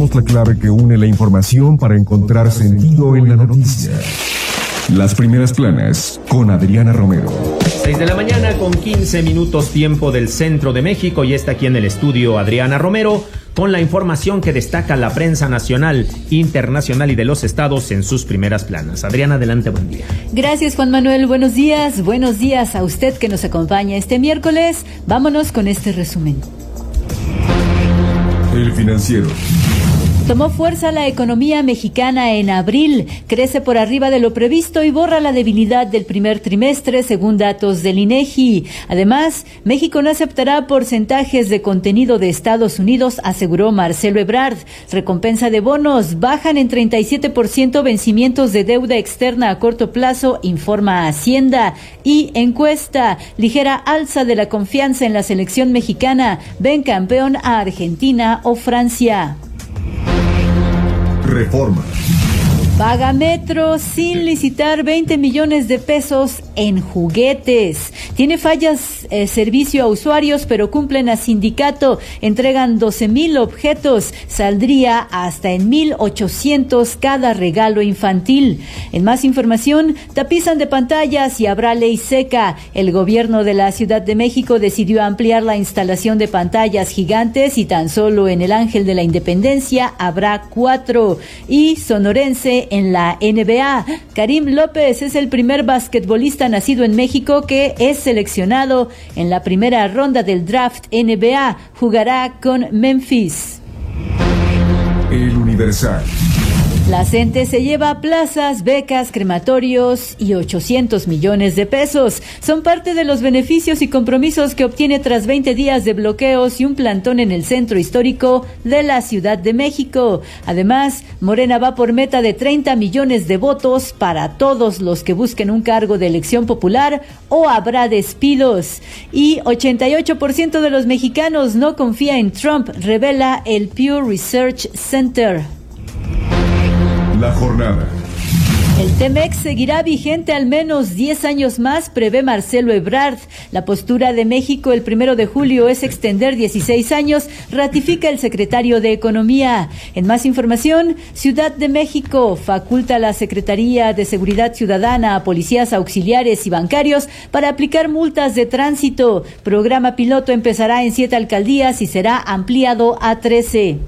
somos la clave que une la información para encontrar sentido en la noticia. Las primeras planas con Adriana Romero. 6 de la mañana con 15 minutos tiempo del centro de México, y está aquí en el estudio Adriana Romero con la información que destaca la prensa nacional, internacional y de los estados en sus primeras planas. Adriana, adelante, buen día. Gracias, Juan Manuel, buenos días a usted que nos acompaña este miércoles. Vámonos con este resumen. El Financiero. Tomó fuerza la economía mexicana en abril, crece por arriba de lo previsto y borra la debilidad del primer trimestre, según datos del INEGI. Además, México no aceptará porcentajes de contenido de Estados Unidos, aseguró Marcelo Ebrard. Recompensa de bonos, bajan en 37% vencimientos de deuda externa a corto plazo, informa Hacienda. Y encuesta, ligera alza de la confianza en la selección mexicana, ven campeón a Argentina o Francia. Reforma. Paga Metro sin licitar 20 millones de pesos en juguetes. Tiene fallas servicio a usuarios, pero cumplen a sindicato. Entregan 12,000 objetos. Saldría hasta en 1,800 cada regalo infantil. En más información, tapizan de pantallas y habrá ley seca. El gobierno de la Ciudad de México decidió ampliar la instalación de pantallas gigantes y tan solo en el Ángel de la Independencia habrá 4. Y sonorense en la NBA. Karim López es el primer basquetbolista nacido en México que es seleccionado en la primera ronda del draft NBA. Jugará con Memphis. El Universal. La CENTE se lleva plazas, becas, crematorios y 800 millones de pesos. Son parte de los beneficios y compromisos que obtiene tras 20 días de bloqueos y un plantón en el centro histórico de la Ciudad de México. Además, Morena va por meta de 30 millones de votos para todos los que busquen un cargo de elección popular o habrá despidos. Y 88% de los mexicanos no confía en Trump, revela el Pew Research Center. La jornada. El TEMEC seguirá vigente al menos 10 años más, prevé Marcelo Ebrard. La postura de México el 1 de julio es extender 16 años, ratifica el secretario de Economía. En más información, Ciudad de México faculta a la Secretaría de Seguridad Ciudadana a policías auxiliares y bancarios para aplicar multas de tránsito. Programa piloto empezará en 7 alcaldías y será ampliado a 13.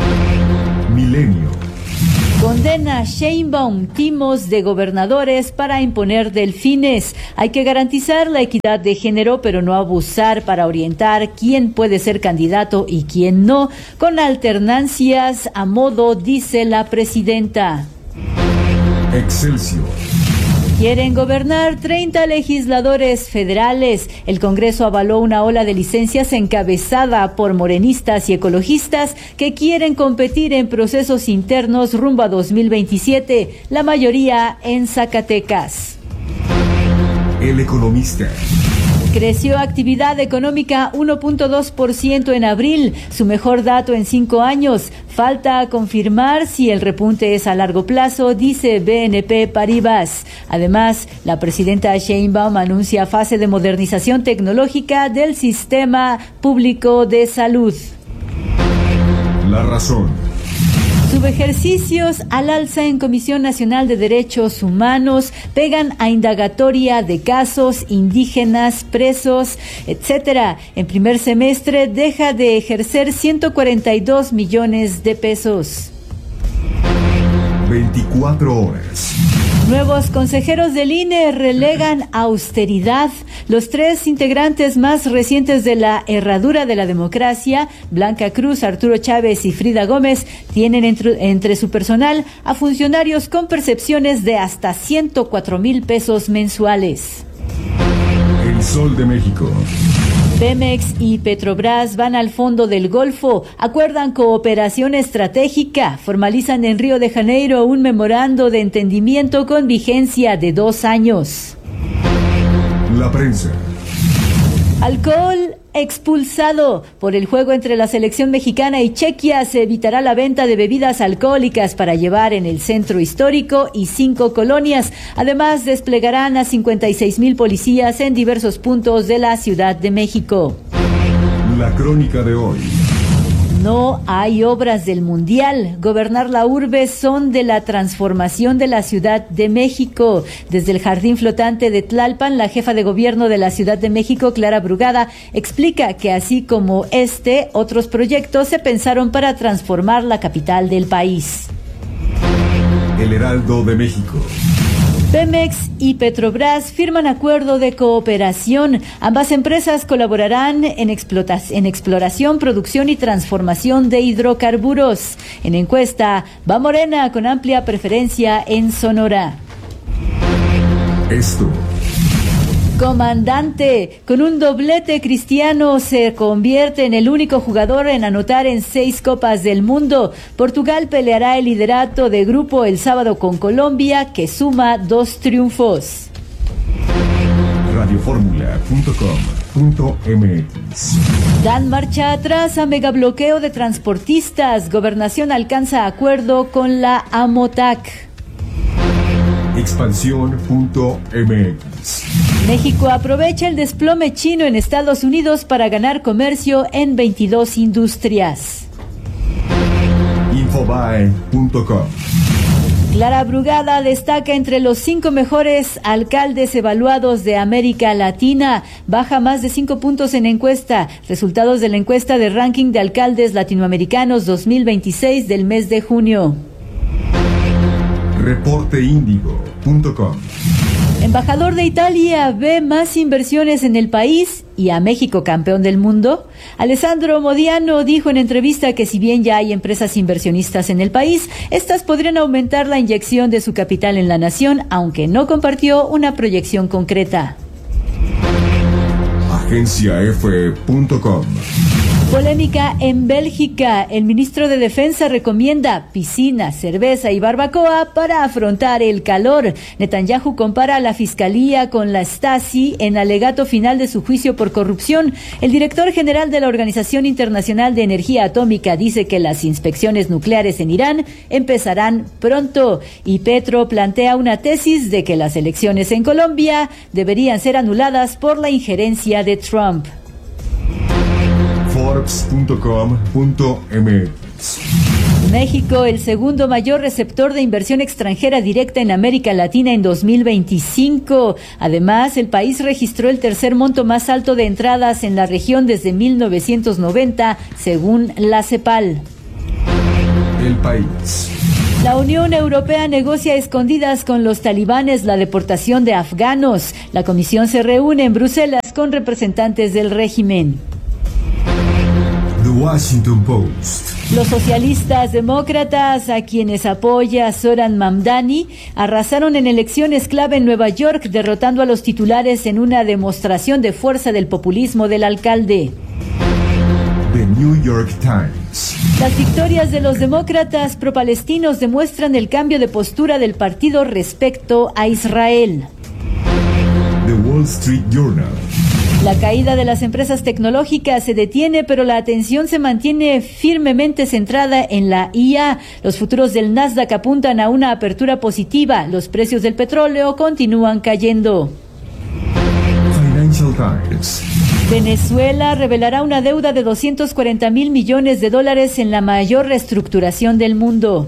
Milenio. Condena Sheinbaum timos de gobernadores para imponer delfines. Hay que garantizar la equidad de género, pero no abusar para orientar quién puede ser candidato y quién no, con alternancias a modo, dice la presidenta. Excelsior. Quieren gobernar 30 legisladores federales. El Congreso avaló una ola de licencias encabezada por morenistas y ecologistas que quieren competir en procesos internos rumbo a 2027, la mayoría en Zacatecas. El Economista. Creció actividad económica 1.2% en abril, su mejor dato en 5 años. Falta confirmar si el repunte es a largo plazo, dice BNP Paribas. Además, la presidenta Sheinbaum anuncia fase de modernización tecnológica del sistema público de salud. La Razón. Subejercicios al alza en Comisión Nacional de Derechos Humanos, pegan a indagatoria de casos indígenas, presos, etcétera. En primer semestre deja de ejercer 142 millones de pesos. 24 horas. Nuevos consejeros del INE relegan austeridad. Los 3 integrantes más recientes de la herradura de la democracia, Blanca Cruz, Arturo Chávez y Frida Gómez, tienen entre su personal a funcionarios con percepciones de hasta 104,000 pesos mensuales. El Sol de México. Pemex y Petrobras van al fondo del Golfo, acuerdan cooperación estratégica, formalizan en Río de Janeiro un memorando de entendimiento con vigencia de 2 años. La prensa. Alcohol expulsado. Por el juego entre la selección mexicana y Chequia se evitará la venta de bebidas alcohólicas para llevar en el centro histórico y 5 colonias. Además, desplegarán a 56,000 policías en diversos puntos de la Ciudad de México. La crónica de hoy. No hay obras del Mundial. Gobernar la urbe son de la transformación de la Ciudad de México. Desde el Jardín Flotante de Tlalpan, la jefa de gobierno de la Ciudad de México, Clara Brugada, explica que así como otros proyectos se pensaron para transformar la capital del país. El Heraldo de México. Pemex y Petrobras firman acuerdo de cooperación. Ambas empresas colaborarán en exploración, producción y transformación de hidrocarburos. En encuesta, va Morena con amplia preferencia en Sonora. Esto. Comandante, con un doblete, Cristiano se convierte en el único jugador en anotar en 6 Copas del Mundo. Portugal peleará el liderato de grupo el sábado con Colombia, que suma 2 triunfos. Radioformula.com.mx. Dan marcha atrás a megabloqueo de transportistas. Gobernación alcanza acuerdo con la AMOTAC. Expansión.mx. México aprovecha el desplome chino en Estados Unidos para ganar comercio en 22 industrias. Infobae.com. Clara Brugada destaca entre los 5 mejores alcaldes evaluados de América Latina. Baja más de 5 puntos en encuesta. Resultados de la encuesta de ranking de alcaldes latinoamericanos 2026 del mes de junio. Reporteindigo.com. Embajador de Italia ve más inversiones en el país y a México campeón del mundo. Alessandro Modiano dijo en entrevista que si bien ya hay empresas inversionistas en el país, estas podrían aumentar la inyección de su capital en la nación, aunque no compartió una proyección concreta. AgenciaF.com. Polémica en Bélgica. El ministro de Defensa recomienda piscina, cerveza y barbacoa para afrontar el calor. Netanyahu compara a la Fiscalía con la Stasi en alegato final de su juicio por corrupción. El director general de la Organización Internacional de Energía Atómica dice que las inspecciones nucleares en Irán empezarán pronto. Y Petro plantea una tesis de que las elecciones en Colombia deberían ser anuladas por la injerencia de Trump. Forbes.com.mx. México, el segundo mayor receptor de inversión extranjera directa en América Latina en 2025. Además, el país registró el tercer monto más alto de entradas en la región desde 1990, según la CEPAL. El País. La Unión Europea negocia a escondidas con los talibanes la deportación de afganos. La comisión se reúne en Bruselas con representantes del régimen. The Washington Post. Los socialistas demócratas, a quienes apoya Zoran Mamdani, arrasaron en elecciones clave en Nueva York, derrotando a los titulares en una demostración de fuerza del populismo del alcalde. The New York Times. Las victorias de los demócratas pro-palestinos demuestran el cambio de postura del partido respecto a Israel. The Wall Street Journal. La caída de las empresas tecnológicas se detiene, pero la atención se mantiene firmemente centrada en la IA. Los futuros del Nasdaq apuntan a una apertura positiva. Los precios del petróleo continúan cayendo. Financial Times. Venezuela revelará una deuda de $240,000 millones en la mayor reestructuración del mundo.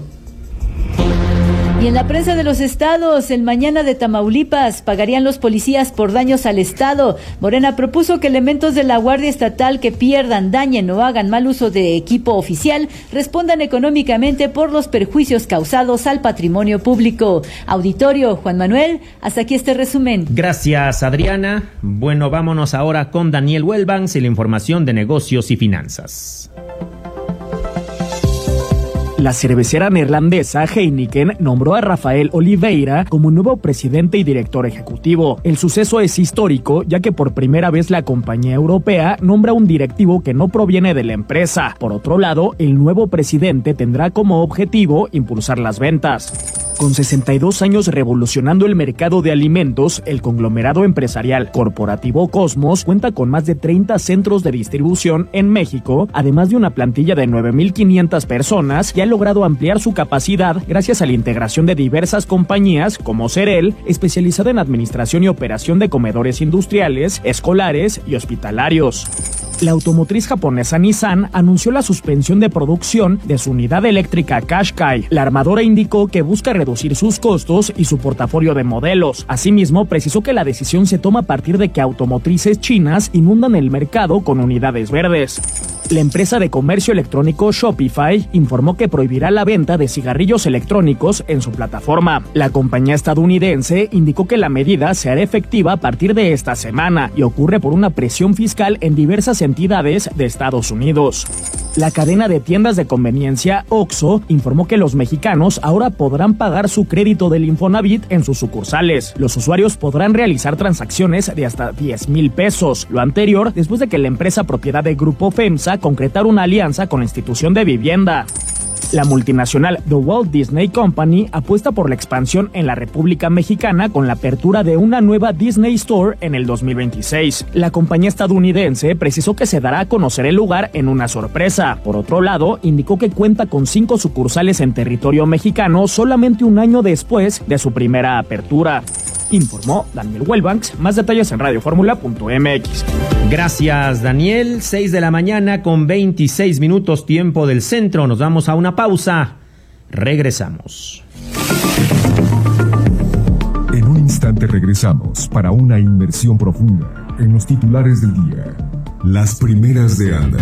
Y en la prensa de los estados, el mañana de Tamaulipas, pagarían los policías por daños al Estado. Morena propuso que elementos de la Guardia Estatal que pierdan, dañen o hagan mal uso de equipo oficial respondan económicamente por los perjuicios causados al patrimonio público. Auditorio, Juan Manuel, hasta aquí este resumen. Gracias, Adriana. Bueno, vámonos ahora con Daniel Welbans y la información de negocios y finanzas. La cervecera neerlandesa Heineken nombró a Rafael Oliveira como nuevo presidente y director ejecutivo. El suceso es histórico, ya que por primera vez la compañía europea nombra un directivo que no proviene de la empresa. Por otro lado, el nuevo presidente tendrá como objetivo impulsar las ventas. Con 62 años revolucionando el mercado de alimentos, el conglomerado empresarial corporativo Cosmos cuenta con más de 30 centros de distribución en México, además de una plantilla de 9,500 personas, y ha logrado ampliar su capacidad gracias a la integración de diversas compañías como Cerel, especializada en administración y operación de comedores industriales, escolares y hospitalarios. La automotriz japonesa Nissan anunció la suspensión de producción de su unidad eléctrica Qashqai. La armadora indicó que busca reducir sus costos y su portafolio de modelos. Asimismo, precisó que la decisión se toma a partir de que automotrices chinas inundan el mercado con unidades verdes. La empresa de comercio electrónico Shopify informó que prohibirá la venta de cigarrillos electrónicos en su plataforma. La compañía estadounidense indicó que la medida se hará efectiva a partir de esta semana y ocurre por una presión fiscal en diversas entidades de Estados Unidos. La cadena de tiendas de conveniencia Oxxo informó que los mexicanos ahora podrán pagar su crédito del Infonavit en sus sucursales. Los usuarios podrán realizar transacciones de hasta 10,000 pesos. Lo anterior después de que la empresa propiedad de Grupo FEMSA concretara una alianza con la institución de vivienda. La multinacional The Walt Disney Company apuesta por la expansión en la República Mexicana con la apertura de una nueva Disney Store en el 2026. La compañía estadounidense precisó que se dará a conocer el lugar en una sorpresa. Por otro lado, indicó que cuenta con 5 sucursales en territorio mexicano solamente un año después de su primera apertura. Informó Daniel Wellbanks. Más detalles en radioformula.mx. Gracias, Daniel. 6 de la mañana con 26 minutos, tiempo del centro. Nos vamos a una pausa. Regresamos. En un instante regresamos para una inmersión profunda en los titulares del día. Las primeras de Anda.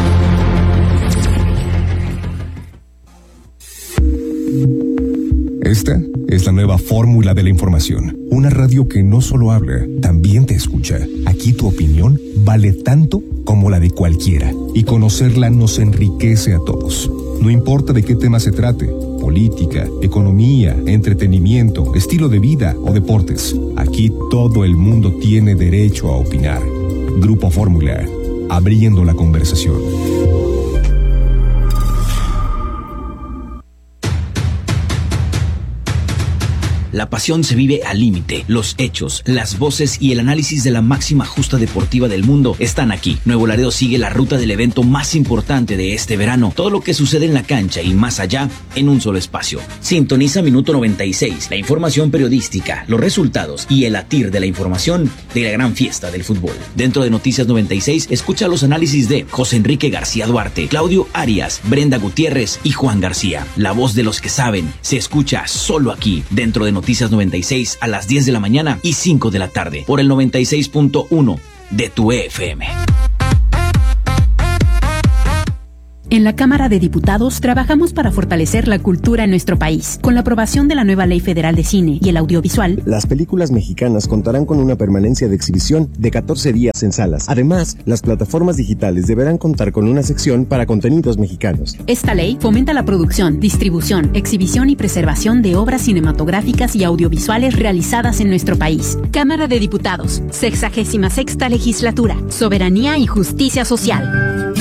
Esta es la nueva fórmula de la información. Una radio que no solo habla, también te escucha. Aquí tu opinión vale tanto como la de cualquiera. Y conocerla nos enriquece a todos. No importa de qué tema se trate. Política, economía, entretenimiento, estilo de vida o deportes. Aquí todo el mundo tiene derecho a opinar. Grupo Fórmula. Abriendo la conversación. La pasión se vive al límite. Los hechos, las voces y el análisis de la máxima justa deportiva del mundo están aquí. Nuevo Laredo sigue la ruta del evento más importante de este verano. Todo lo que sucede en la cancha y más allá en un solo espacio. Sintoniza Minuto 96, la información periodística, los resultados y el latir de la información de la gran fiesta del fútbol. Dentro de Noticias 96, escucha los análisis de José Enrique García Duarte, Claudio Arias, Brenda Gutiérrez y Juan García. La voz de los que saben se escucha solo aquí, dentro de Noticias 96 a las 10 de la mañana y 5 de la tarde por el 96.1 de tu FM. En la Cámara de Diputados trabajamos para fortalecer la cultura en nuestro país. Con la aprobación de la nueva Ley Federal de Cine y el Audiovisual, las películas mexicanas contarán con una permanencia de exhibición de 14 días en salas. Además, las plataformas digitales deberán contar con una sección para contenidos mexicanos. Esta ley fomenta la producción, distribución, exhibición y preservación de obras cinematográficas y audiovisuales realizadas en nuestro país. Cámara de Diputados, 66ª Legislatura, Soberanía y Justicia Social.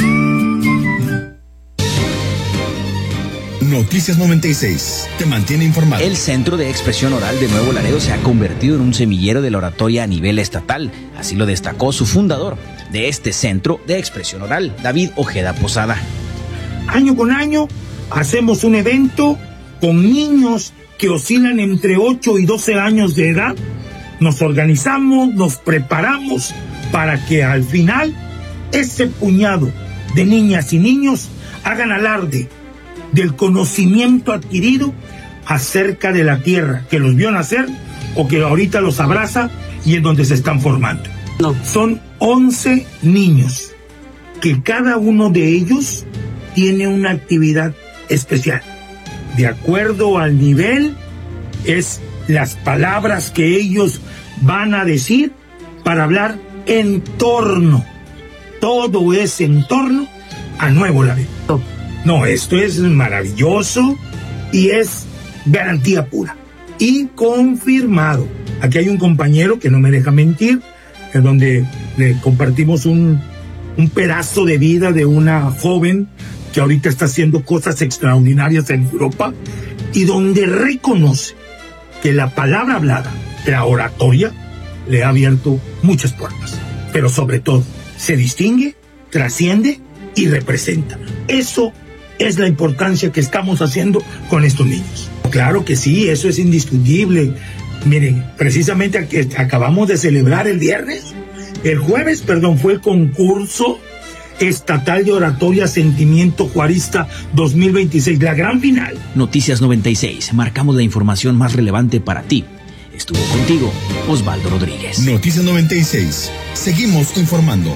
Noticias 96 te mantiene informado. El Centro de Expresión Oral de Nuevo Laredo se ha convertido en un semillero de la oratoria a nivel estatal. Así lo destacó su fundador de este Centro de Expresión Oral, David Ojeda Posada. Año con año hacemos un evento con niños que oscilan entre 8 y 12 años de edad. Nos organizamos, nos preparamos para que al final ese puñado de niñas y niños hagan alarde del conocimiento adquirido acerca de la tierra que los vio nacer o que ahorita los abraza y en donde se están formando. Son 11 niños que cada uno de ellos tiene una actividad especial. De acuerdo al nivel, es las palabras que ellos van a decir para hablar en torno. Todo es en torno a Nuevo Laredo. No, esto es maravilloso y es garantía pura. Y confirmado. Aquí hay un compañero que no me deja mentir, en donde le compartimos un pedazo de vida de una joven que ahorita está haciendo cosas extraordinarias en Europa y donde reconoce que la palabra hablada, la oratoria, le ha abierto muchas puertas. Pero sobre todo, se distingue, trasciende y representa. Eso es la importancia que estamos haciendo con estos niños. Claro que sí, eso es indiscutible. Miren, precisamente acabamos de celebrar el jueves, fue el concurso estatal de oratoria Sentimiento Juarista 2026, la gran final. Noticias 96, marcamos la información más relevante para ti. Estuvo contigo Osvaldo Rodríguez. Noticias 96, seguimos informando.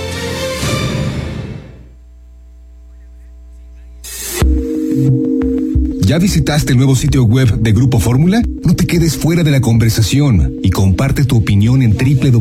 ¿Ya visitaste el nuevo sitio web de Grupo Fórmula? No te quedes fuera de la conversación y comparte tu opinión en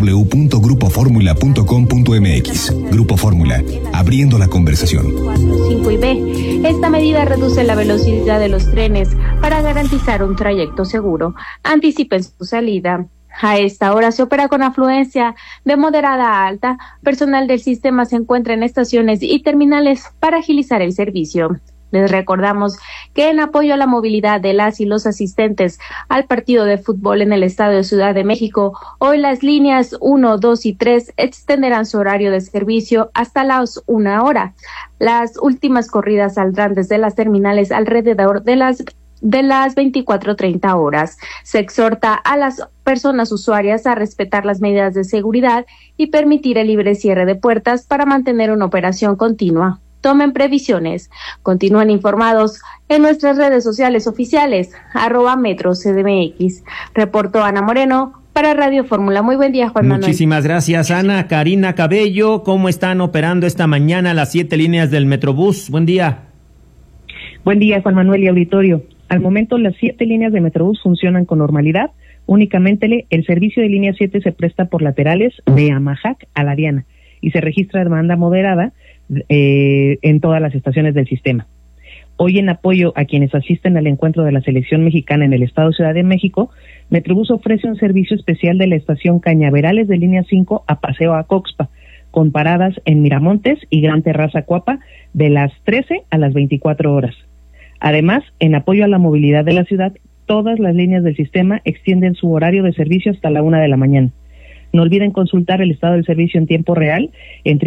www.grupoformula.com.mx. Grupo Fórmula, abriendo la conversación. 5 y B. Esta medida reduce la velocidad de los trenes para garantizar un trayecto seguro. Anticipen su salida. A esta hora se opera con afluencia de moderada a alta. Personal del sistema se encuentra en estaciones y terminales para agilizar el servicio. Les recordamos que en apoyo a la movilidad de las y los asistentes al partido de fútbol en el Estadio de Ciudad de México, hoy las líneas 1, 2 y 3 extenderán su horario de servicio hasta las 1 hora. Las últimas corridas saldrán desde las terminales alrededor de las 24:30 horas. Se exhorta a las personas usuarias a respetar las medidas de seguridad y permitir el libre cierre de puertas para mantener una operación continua. Tomen previsiones. Continúen informados en nuestras redes sociales oficiales, @MetroCDMX. Reportó Ana Moreno para Radio Fórmula. Muy buen día, Juan Manuel. Muchísimas gracias, Ana. Karina Cabello, ¿cómo están operando esta mañana las 7 líneas del Metrobús? Buen día. Buen día, Juan Manuel y auditorio. Al momento, las 7 líneas de Metrobús funcionan con normalidad. Únicamente el servicio de línea 7 se presta por laterales de Amajac a La Diana y se registra demanda moderada en todas las estaciones del sistema. Hoy, en apoyo a quienes asisten al encuentro de la selección mexicana en el Estado Ciudad de México, Metrobús ofrece un servicio especial de la estación Cañaverales de línea 5 a Paseo Acoxpa, con paradas en Miramontes y Gran Terraza Cuapa de las 13 a las 24 horas. Además, en apoyo a la movilidad de la ciudad, todas las líneas del sistema extienden su horario de servicio hasta la 1 de la mañana. No olviden consultar el estado del servicio en tiempo real en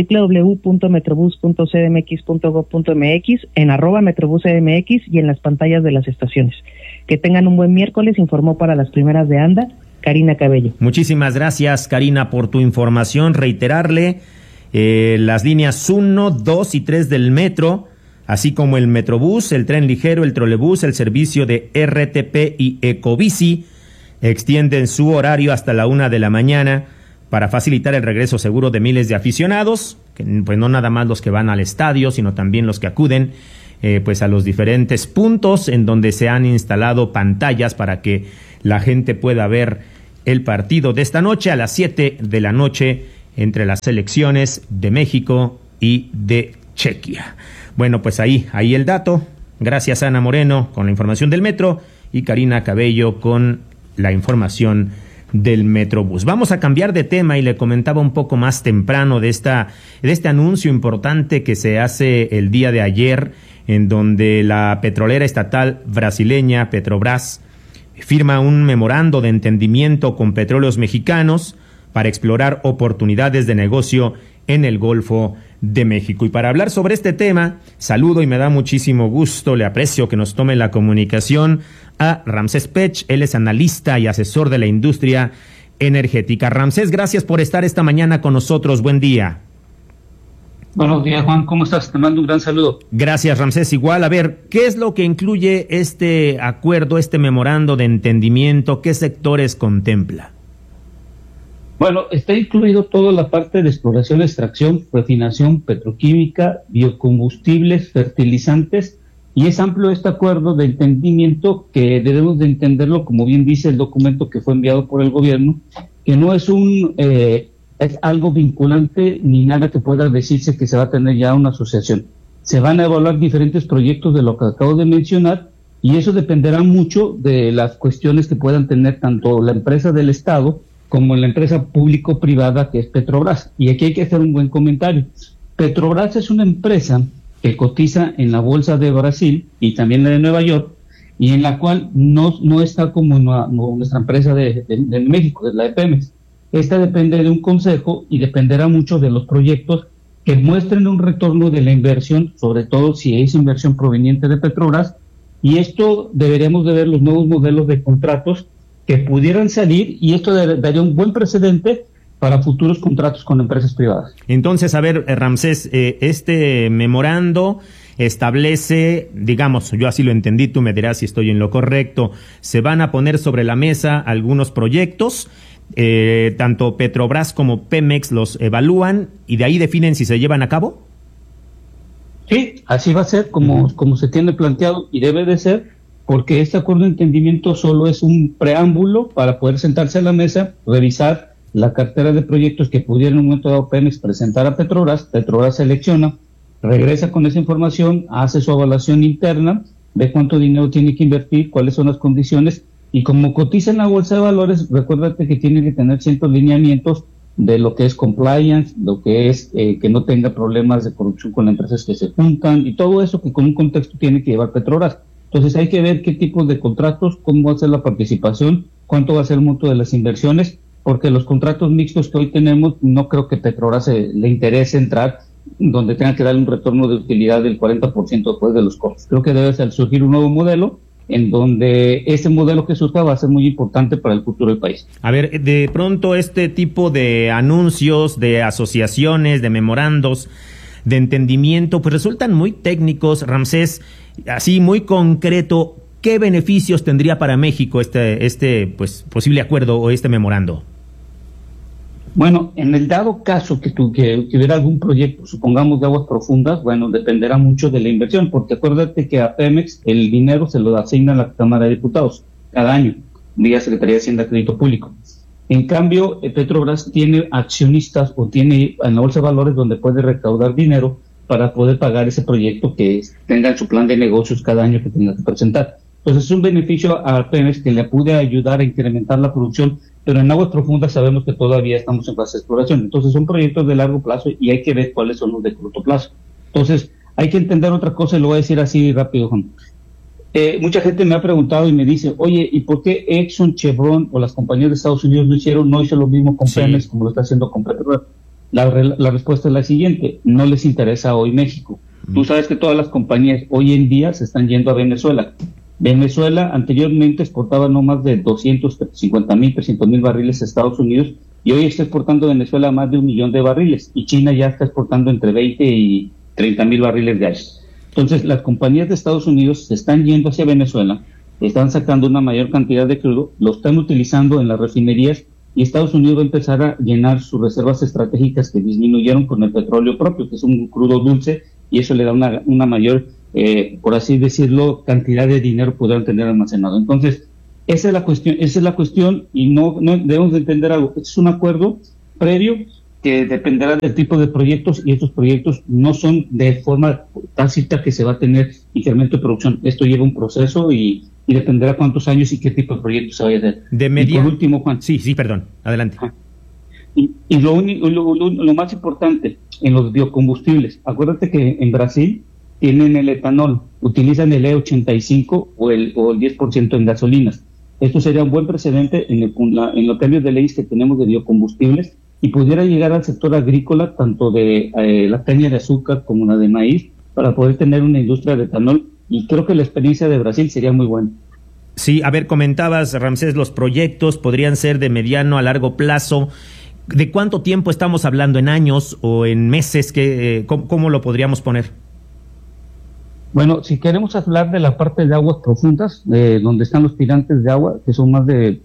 www.metrobus.cdmx.gov.mx, en @metrobuscdmx y en las pantallas de las estaciones. Que tengan un buen miércoles, informó para las primeras de ANDA, Karina Cabello. Muchísimas gracias, Karina, por tu información. Reiterarle las líneas 1, 2 y 3 del metro, así como el Metrobús, el tren ligero, el trolebús, el servicio de RTP y Ecobici, extienden su horario hasta la 1 de la mañana para facilitar el regreso seguro de miles de aficionados, que pues no nada más los que van al estadio, sino también los que acuden pues a los diferentes puntos en donde se han instalado pantallas para que la gente pueda ver el partido de esta noche a las 7 de la noche entre las selecciones de México y de Chequia. Bueno, pues ahí el dato. Gracias, Ana Moreno, con la información del metro, y Karina Cabello con la información del Metrobús. Vamos a cambiar de tema y le comentaba un poco más temprano de este anuncio importante que se hace el día de ayer, en donde la petrolera estatal brasileña Petrobras firma un memorando de entendimiento con Petróleos Mexicanos para explorar oportunidades de negocio en el Golfo de México. Y para hablar sobre este tema, saludo y me da muchísimo gusto, le aprecio que nos tome la comunicación a Ramsés Pech. Él es analista y asesor de la industria energética. Ramsés, gracias por estar esta mañana con nosotros. Buen día. Buenos días, Juan. ¿Cómo estás? Te mando un gran saludo. Gracias, Ramsés. Igual, a ver, ¿qué es lo que incluye este acuerdo, este memorando de entendimiento? ¿Qué sectores contempla? Bueno, está incluido toda la parte de exploración, extracción, refinación, petroquímica, biocombustibles, fertilizantes, y es amplio este acuerdo de entendimiento que debemos de entenderlo, como bien dice el documento que fue enviado por el gobierno, que no es es algo vinculante ni nada que pueda decirse que se va a tener ya una asociación. Se van a evaluar diferentes proyectos de lo que acabo de mencionar, y eso dependerá mucho de las cuestiones que puedan tener tanto la empresa del Estado como la empresa público-privada que es Petrobras. Y aquí hay que hacer un buen comentario. Petrobras es una empresa que cotiza en la bolsa de Brasil y también la de Nueva York, y en la cual no está como nuestra empresa de México, de la de Pemex. Esta depende de un consejo y dependerá mucho de los proyectos que muestren un retorno de la inversión, sobre todo si es inversión proveniente de Petrobras, y esto deberíamos de ver los nuevos modelos de contratos que pudieran salir, y esto daría un buen precedente para futuros contratos con empresas privadas. Entonces, a ver, Ramsés, este memorando establece, digamos, yo así lo entendí, tú me dirás si estoy en lo correcto, se van a poner sobre la mesa algunos proyectos, tanto Petrobras como Pemex los evalúan y de ahí definen si se llevan a cabo. Sí, así va a ser como se tiene planteado y debe de ser, porque este acuerdo de entendimiento solo es un preámbulo para poder sentarse a la mesa, revisar la cartera de proyectos que pudiera en un momento dado Pemex presentar a Petrobras. Petrobras selecciona, regresa con esa información, hace su evaluación interna, ve cuánto dinero tiene que invertir, cuáles son las condiciones, y como cotiza en la bolsa de valores, recuérdate que tiene que tener ciertos lineamientos de lo que es compliance, lo que es que no tenga problemas de corrupción con las empresas que se juntan, y todo eso que con un contexto tiene que llevar Petrobras. Entonces hay que ver qué tipos de contratos, cómo va a ser la participación, cuánto va a ser el monto de las inversiones, porque los contratos mixtos que hoy tenemos, no creo que Petrobras le interese entrar donde tenga que darle un retorno de utilidad del 40% después de los costos. Creo que debe surgir un nuevo modelo, en donde ese modelo que surja va a ser muy importante para el futuro del país. A ver, de pronto este tipo de anuncios, de asociaciones, de memorandos, de entendimiento, pues resultan muy técnicos, Ramsés, así muy concreto. ¿Qué beneficios tendría para México este pues posible acuerdo o este memorando? Bueno, en el dado caso que hubiera algún proyecto, supongamos de aguas profundas, bueno, dependerá mucho de la inversión, porque acuérdate que a Pemex el dinero se lo asigna a la Cámara de Diputados cada año, vía Secretaría de Hacienda y Crédito Público. En cambio, Petrobras tiene accionistas o tiene en la bolsa de valores donde puede recaudar dinero para poder pagar ese proyecto que tenga en su plan de negocios cada año que tenga que presentar. Entonces es un beneficio a Pemex que le puede ayudar a incrementar la producción, pero en aguas profundas sabemos que todavía estamos en fase de exploración. Entonces son proyectos de largo plazo y hay que ver cuáles son los de corto plazo. Entonces hay que entender otra cosa y lo voy a decir así rápido, Juan. Mucha gente me ha preguntado y me dice, oye, ¿y por qué Exxon, Chevron o las compañías de Estados Unidos no hizo lo mismo con Pemex como lo está haciendo con Petrobras? La respuesta es la siguiente: no les interesa hoy México. Tú sabes que todas las compañías hoy en día se están yendo a Venezuela. Venezuela anteriormente exportaba no más de 250,000, 300,000 barriles a Estados Unidos, y hoy está exportando Venezuela más de 1 millón de barriles, y China ya está exportando entre 20 y 30,000 barriles diarios. Entonces las compañías de Estados Unidos se están yendo hacia Venezuela, están sacando una mayor cantidad de crudo, lo están utilizando en las refinerías, y Estados Unidos va a empezar a llenar sus reservas estratégicas que disminuyeron con el petróleo propio, que es un crudo dulce, y eso le da una mayor, por así decirlo, cantidad de dinero podrán tener almacenado. Entonces, esa es la cuestión, y no debemos de entender algo. Este es un acuerdo previo que dependerá del tipo de proyectos, y estos proyectos no son de forma tácita que se va a tener incremento de producción. Esto lleva un proceso y dependerá cuántos años y qué tipo de proyectos se vaya a hacer. Y por último, Juan. Sí, perdón, adelante. Y lo más importante, en los biocombustibles, acuérdate que en Brasil tienen el etanol, utilizan el E85 o el 10% en gasolinas. Esto sería un buen precedente en los cambios de leyes que tenemos de biocombustibles, y pudiera llegar al sector agrícola, tanto de la caña de azúcar como la de maíz, para poder tener una industria de etanol, y creo que la experiencia de Brasil sería muy buena. Sí, a ver, comentabas, Ramsés, los proyectos podrían ser de mediano a largo plazo. ¿De cuánto tiempo estamos hablando? ¿En años o en meses? ¿Cómo lo podríamos poner? Bueno, si queremos hablar de la parte de aguas profundas, donde están los tirantes de agua, que son más de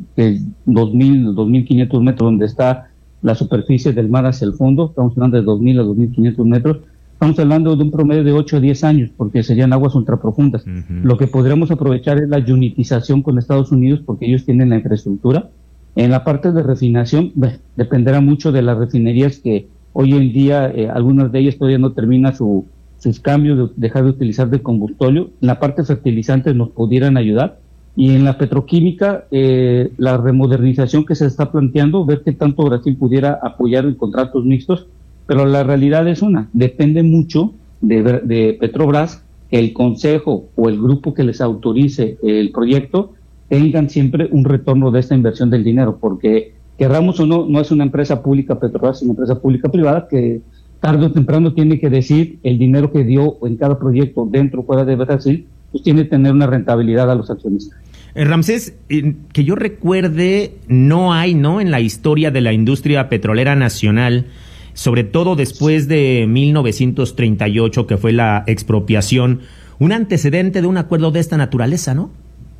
2.500 metros, donde está la superficie del mar hacia el fondo, estamos hablando de 2.000 a 2.500 metros, estamos hablando de un promedio de 8 a 10 años, porque serían aguas ultraprofundas. Lo que podríamos aprovechar es la unitización con Estados Unidos, porque ellos tienen la infraestructura. En la parte de refinación, dependerá mucho de las refinerías que hoy en día, algunas de ellas todavía no terminan sus cambios de dejar de utilizar de combustible. En la parte de fertilizantes nos pudieran ayudar, y en la petroquímica, la remodernización que se está planteando, ver qué tanto Brasil pudiera apoyar en contratos mixtos, pero la realidad es depende mucho de Petrobras, que el consejo o el grupo que les autorice el proyecto tengan siempre un retorno de esta inversión del dinero, porque querramos o no, no es una empresa pública Petrobras, es una empresa pública privada que tarde o temprano tiene que decir el dinero que dio en cada proyecto dentro o fuera de Brasil, pues tiene que tener una rentabilidad a los accionistas. Ramsés, que yo recuerde, no hay, ¿no?, en la historia de la industria petrolera nacional, sobre todo después de 1938, que fue la expropiación, un antecedente de un acuerdo de esta naturaleza, ¿no?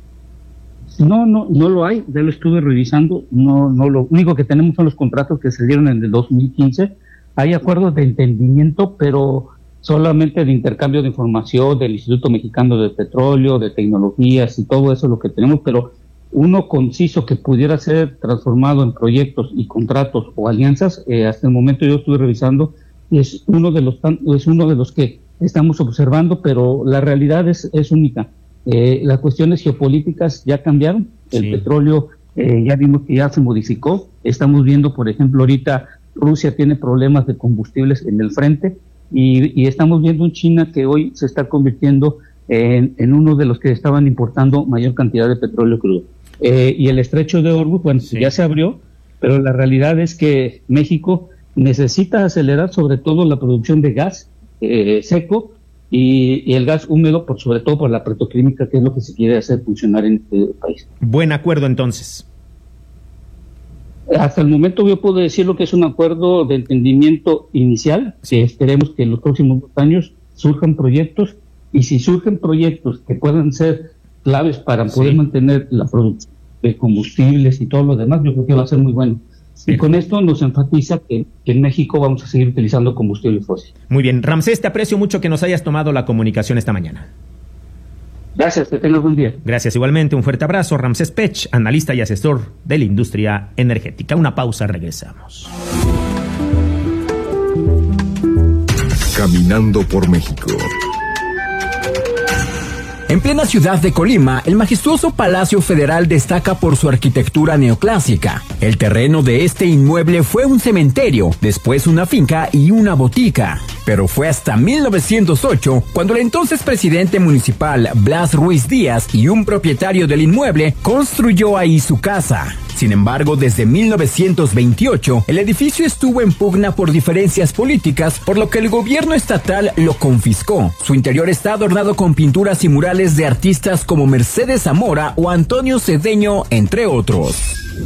No lo hay. Ya lo estuve revisando. No, lo único que tenemos son los contratos que se dieron en el 2015. Hay acuerdos de entendimiento, pero solamente de intercambio de información del Instituto Mexicano de Petróleo, de tecnologías y todo eso es lo que tenemos, pero uno conciso que pudiera ser transformado en proyectos y contratos o alianzas, hasta el momento yo estuve revisando, y es uno de los que estamos observando, pero la realidad es única. Las cuestiones geopolíticas ya cambiaron, el petróleo ya vimos que ya se modificó, estamos viendo, por ejemplo, ahorita Rusia tiene problemas de combustibles en el frente, y estamos viendo un China que hoy se está convirtiendo en uno de los que estaban importando mayor cantidad de petróleo crudo. Y el estrecho de Hormuz, bueno, ya se abrió, pero la realidad es que México necesita acelerar sobre todo la producción de gas seco y el gas húmedo, sobre todo por la petroquímica, que es lo que se quiere hacer funcionar en este país. Buen acuerdo, entonces. Hasta el momento yo puedo decir lo que es un acuerdo de entendimiento inicial. Esperemos que en los próximos 2 años surjan proyectos, y si surgen proyectos que puedan ser claves para poder mantener la producción de combustibles y todo lo demás, yo creo que va a ser muy bueno. Y con esto nos enfatiza que en México vamos a seguir utilizando combustible fósil. Muy bien. Ramsés, te aprecio mucho que nos hayas tomado la comunicación esta mañana. Gracias, que tengas buen día. Gracias igualmente, un fuerte abrazo. Ramsés Pech, analista y asesor de la industria energética. Una pausa, regresamos. Caminando por México. En plena ciudad de Colima, el majestuoso Palacio Federal destaca por su arquitectura neoclásica. El terreno de este inmueble fue un cementerio, después una finca y una botica. Pero fue hasta 1908 cuando el entonces presidente municipal Blas Ruiz Díaz y un propietario del inmueble construyó ahí su casa. Sin embargo, desde 1928, el edificio estuvo en pugna por diferencias políticas, por lo que el gobierno estatal lo confiscó. Su interior está adornado con pinturas y murales de artistas como Mercedes Zamora o Antonio Cedeño, entre otros.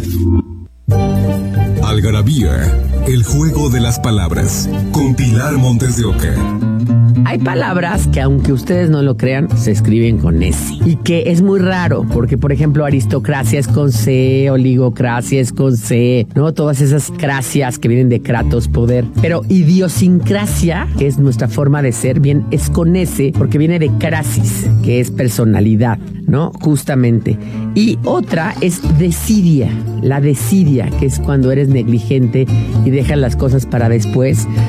Algarabía, el juego de las palabras, con Pilar Montes de Oca. Hay palabras que, aunque ustedes no lo crean, se escriben con S. Y que es muy raro, porque, por ejemplo, aristocracia es con C, oligocracia es con C, ¿no? Todas esas cracias que vienen de kratos, poder. Pero idiosincrasia, que es nuestra forma de ser, bien, es con S, porque viene de crasis, que es personalidad, ¿no? Justamente. Y otra es desidia, la desidia, que es cuando eres negligente y dejas las cosas para después.